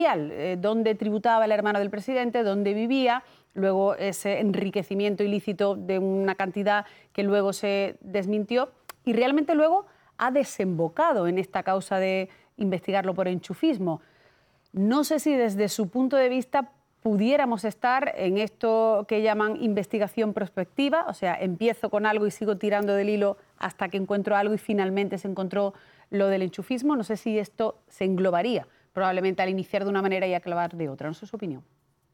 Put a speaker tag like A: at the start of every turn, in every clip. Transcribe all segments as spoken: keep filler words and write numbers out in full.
A: eh, dónde tributaba el hermano del presidente, dónde vivía, luego ese enriquecimiento ilícito de una cantidad que luego se desmintió y realmente luego ha desembocado en esta causa de investigarlo por enchufismo. No sé si desde su punto de vista pudiéramos estar en esto que llaman investigación prospectiva, o sea, empiezo con algo y sigo tirando del hilo hasta que encuentro algo y finalmente se encontró lo del enchufismo. No sé si esto se englobaría probablemente al iniciar de una manera y acabar de otra. No sé su opinión.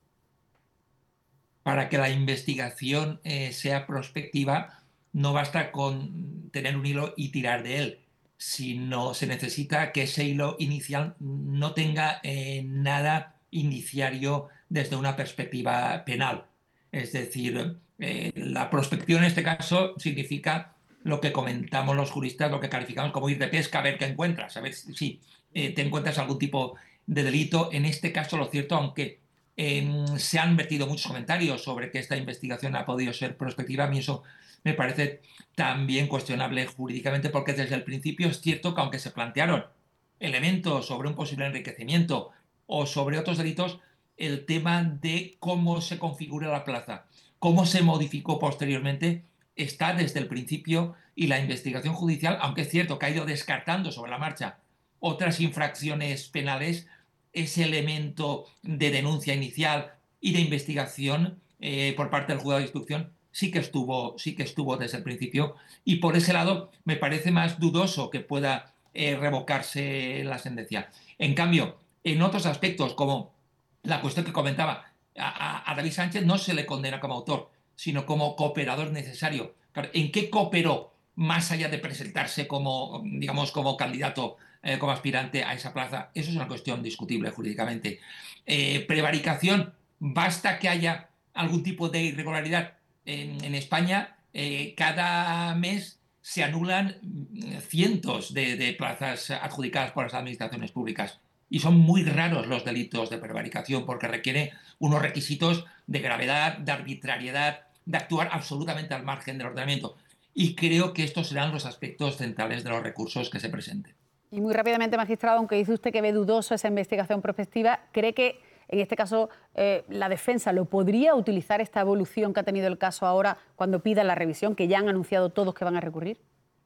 B: Para que la investigación eh, sea prospectiva, no basta con tener un hilo y tirar de él, sino se necesita que ese hilo inicial no tenga eh, nada indiciario desde una perspectiva penal. Es decir, eh, la prospección en este caso significa lo que comentamos los juristas, lo que calificamos como ir de pesca, a ver qué encuentras, a ver si eh, te encuentras algún tipo de delito. En este caso, lo cierto, aunque eh, se han vertido muchos comentarios sobre que esta investigación ha podido ser prospectiva, a mí eso me parece también cuestionable jurídicamente, porque desde el principio es cierto que aunque se plantearon elementos sobre un posible enriquecimiento o sobre otros delitos, el tema de cómo se configura la plaza, cómo se modificó posteriormente, está desde el principio, y la investigación judicial, aunque es cierto que ha ido descartando sobre la marcha otras infracciones penales, ese elemento de denuncia inicial y de investigación eh, por parte del juzgado de instrucción sí que estuvo, sí que estuvo desde el principio, y por ese lado me parece más dudoso que pueda eh, revocarse la sentencia. En cambio, en otros aspectos, como la cuestión que comentaba, a, a David Sánchez no se le condena como autor, sino como cooperador necesario. Claro, ¿en qué cooperó más allá de presentarse como, digamos, como candidato, eh, como aspirante a esa plaza? Eso es una cuestión discutible jurídicamente. Eh, prevaricación, basta que haya algún tipo de irregularidad. En, en España, eh, cada mes se anulan cientos de, de plazas adjudicadas por las administraciones públicas. Y son muy raros los delitos de prevaricación, porque requiere unos requisitos de gravedad, de arbitrariedad, de actuar absolutamente al margen del ordenamiento. Y creo que estos serán los aspectos centrales de los recursos que se presenten.
A: Y muy rápidamente, magistrado, aunque dice usted que ve dudoso esa investigación prospectiva, ¿cree que en este caso eh, la defensa lo podría utilizar, esta evolución que ha tenido el caso ahora, cuando pida la revisión, que ya han anunciado todos que van a recurrir?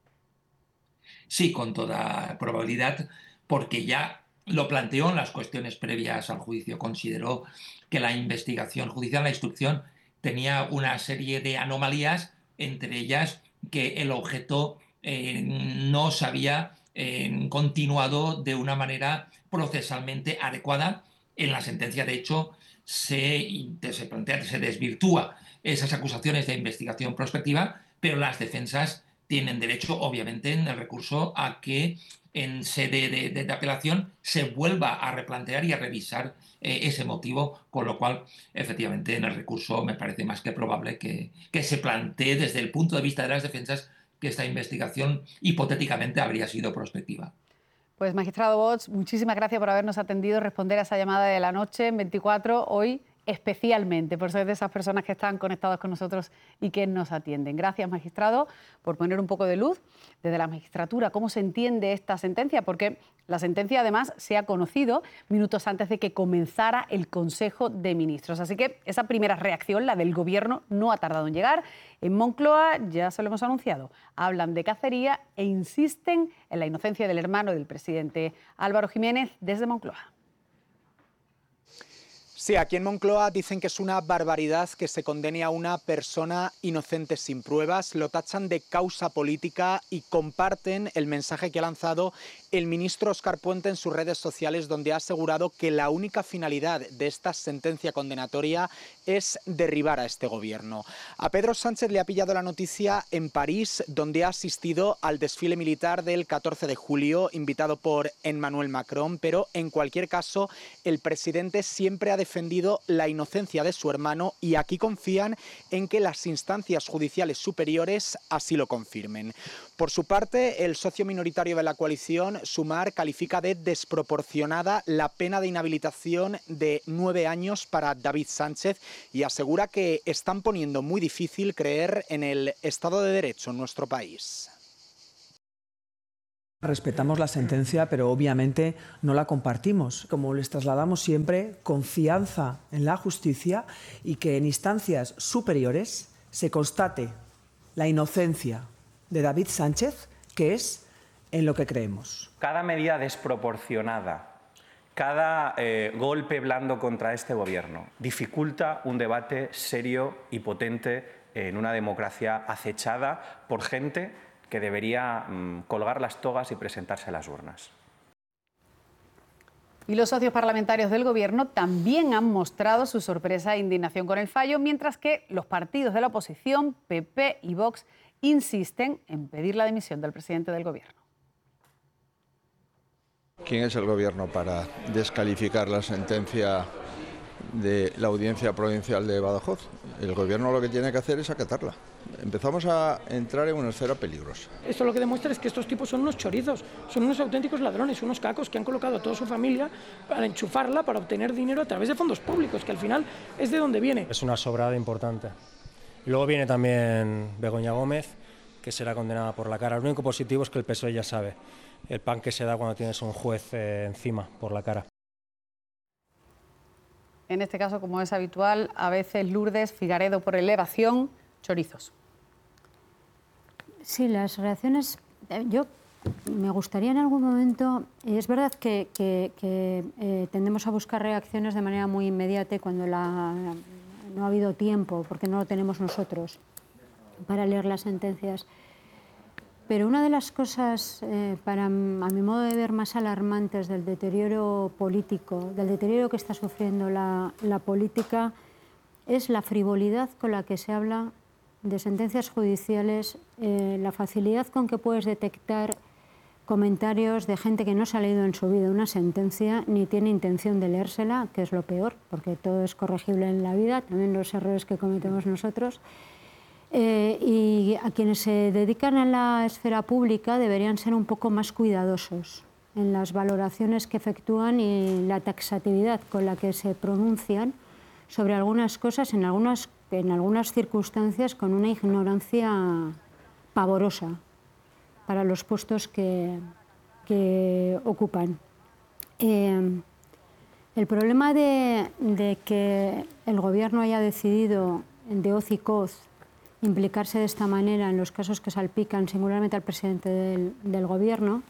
B: Sí, con toda probabilidad, porque ya lo planteó en las cuestiones previas al juicio. Consideró que la investigación judicial, la instrucción, tenía una serie de anomalías, entre ellas que el objeto eh, no se había eh, continuado de una manera procesalmente adecuada. En la sentencia, de hecho, se, se plantea, se desvirtúa esas acusaciones de investigación prospectiva, pero las defensas tienen derecho, obviamente, en el recurso a que en sede de, de, de apelación se vuelva a replantear y a revisar eh, ese motivo, con lo cual, efectivamente, en el recurso me parece más que probable que, que se plantee desde el punto de vista de las defensas que esta investigación hipotéticamente habría sido prospectiva.
A: Pues, magistrado Bosch, muchísimas gracias por habernos atendido, responder a esa llamada de la noche en veinticuatro, hoy especialmente, por ser de esas personas que están conectadas con nosotros y que nos atienden. Gracias, magistrado, por poner un poco de luz desde la magistratura cómo se entiende esta sentencia, porque la sentencia además se ha conocido minutos antes de que comenzara el Consejo de Ministros. Así que esa primera reacción, la del Gobierno, no ha tardado en llegar. En Moncloa, ya se lo hemos anunciado, hablan de cacería e insisten en la inocencia del hermano del presidente. Álvaro Jiménez, desde Moncloa.
C: Sí, aquí en Moncloa dicen que es una barbaridad que se condene a una persona inocente sin pruebas, lo tachan de causa política y comparten el mensaje que ha lanzado el ministro Óscar Puente en sus redes sociales, donde ha asegurado que la única finalidad de esta sentencia condenatoria es derribar a este gobierno. A Pedro Sánchez le ha pillado la noticia en París, donde ha asistido al desfile militar del catorce de julio, invitado por Emmanuel Macron, pero en cualquier caso el presidente siempre ha defendido la inocencia de su hermano y aquí confían en que las instancias judiciales superiores así lo confirmen. Por su parte, el socio minoritario de la coalición, Sumar, califica de desproporcionada la pena de inhabilitación de nueve años para David Sánchez y asegura que están poniendo muy difícil creer en el Estado de Derecho en nuestro país.
D: Respetamos la sentencia, pero obviamente no la compartimos. Como les trasladamos siempre, confianza en la justicia y que en instancias superiores se constate la inocencia de David Sánchez, que es en lo que creemos.
E: Cada medida desproporcionada, cada eh, golpe blando contra este gobierno dificulta un debate serio y potente en una democracia acechada por gente que debería mmm, colgar las togas y presentarse a las urnas.
A: Y los socios parlamentarios del Gobierno también han mostrado su sorpresa e indignación con el fallo, mientras que los partidos de la oposición, P P y Vox, insisten en pedir la dimisión del presidente del Gobierno.
F: ¿Quién es el Gobierno para descalificar la sentencia de la Audiencia Provincial de Badajoz? El Gobierno lo que tiene que hacer es acatarla. Empezamos a entrar en una esfera peligrosa.
G: Esto lo que demuestra es que estos tipos son unos chorizos, son unos auténticos ladrones, unos cacos que han colocado a toda su familia para enchufarla, para obtener dinero a través de fondos públicos, que al final es de donde viene.
H: Es una sobrada importante. Y luego viene también Begoña Gómez, que será condenada por la cara. Lo único positivo es que el P S O E ya sabe el pan que se da cuando tienes un juez eh, encima por la cara.
A: En este caso, como es habitual, a veces Lourdes, Figaredo por elevación, chorizos.
I: Sí, las reacciones, yo me gustaría en algún momento, y es verdad que, que, que eh, tendemos a buscar reacciones de manera muy inmediata cuando la, no ha habido tiempo, porque no lo tenemos nosotros para leer las sentencias. Pero una de las cosas, eh, para, a mi modo de ver, más alarmantes del deterioro político, del deterioro que está sufriendo la, la política, es la frivolidad con la que se habla de sentencias judiciales, eh, la facilidad con que puedes detectar comentarios de gente que no se ha leído en su vida una sentencia ni tiene intención de leérsela, que es lo peor, porque todo es corregible en la vida, también los errores que cometemos nosotros. Eh, y a quienes se dedican a la esfera pública deberían ser un poco más cuidadosos en las valoraciones que efectúan y la taxatividad con la que se pronuncian sobre algunas cosas, en algunas, en algunas circunstancias con una ignorancia pavorosa para los puestos que, que ocupan. Eh, el problema de, de que el Gobierno haya decidido de hoz y coz implicarse de esta manera en los casos que salpican singularmente al presidente del, del Gobierno,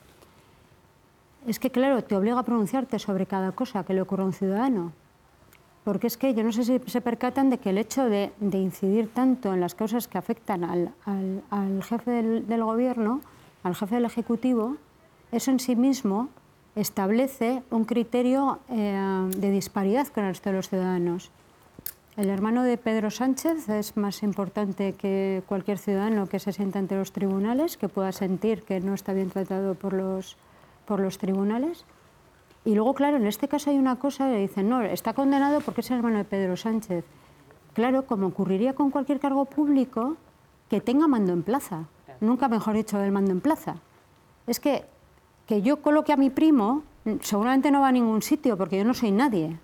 I: es que, claro, te obliga a pronunciarte sobre cada cosa que le ocurra a un ciudadano. Porque es que yo no sé si se percatan de que el hecho de, de incidir tanto en las causas que afectan al, al, al jefe del, del Gobierno, al jefe del Ejecutivo, eso en sí mismo establece un criterio eh, de disparidad con el resto de los ciudadanos. El hermano de Pedro Sánchez es más importante que cualquier ciudadano que se sienta ante los tribunales, que pueda sentir que no está bien tratado por los, por los tribunales. Y luego, claro, en este caso hay una cosa que dicen, no, está condenado porque es el hermano de Pedro Sánchez. Claro, como ocurriría con cualquier cargo público, que tenga mando en plaza. Nunca mejor dicho del mando en plaza. Es que, que yo coloque a mi primo, seguramente no va a ningún sitio porque yo no soy nadie.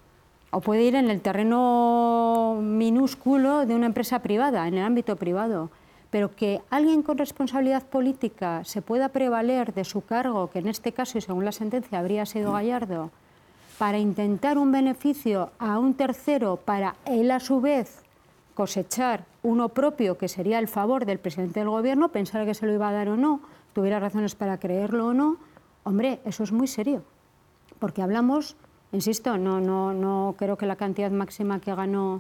I: O puede ir en el terreno minúsculo de una empresa privada, en el ámbito privado. Pero que alguien con responsabilidad política se pueda prevaler de su cargo, que en este caso y según la sentencia habría sido Gallardo, para intentar un beneficio a un tercero, para él a su vez cosechar uno propio, que sería el favor del presidente del Gobierno, pensar que se lo iba a dar o no, tuviera razones para creerlo o no, hombre, eso es muy serio. Porque hablamos, insisto, no, no, no creo que la cantidad máxima que ganó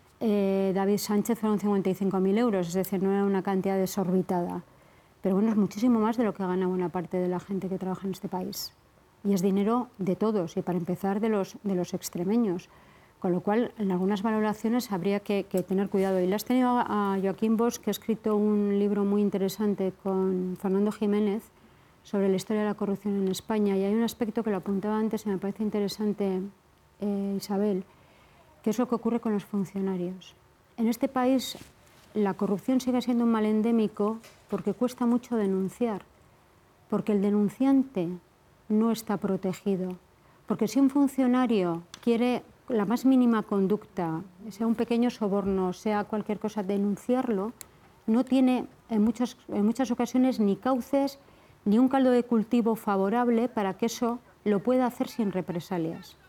I: Eh, David Sánchez fueron cincuenta y cinco mil euros, es decir, no era una cantidad desorbitada. Pero bueno, es muchísimo más de lo que gana buena parte de la gente que trabaja en este país. Y es dinero de todos, y para empezar de los, de los extremeños. Con lo cual, en algunas valoraciones habría que, que tener cuidado. Y le has tenido a Joaquín Bosch, que ha escrito un libro muy interesante con Fernando Jiménez sobre la historia de la corrupción en España. Y hay un aspecto que lo apuntaba antes y me parece interesante, eh, Isabel, que es lo que ocurre con los funcionarios. En este país la corrupción sigue siendo un mal endémico porque cuesta mucho denunciar, porque el denunciante no está protegido, porque si un funcionario quiere la más mínima conducta, sea un pequeño soborno, sea cualquier cosa, denunciarlo, no tiene en muchas, en muchas ocasiones ni cauces ni un caldo de cultivo favorable para que eso lo pueda hacer sin represalias.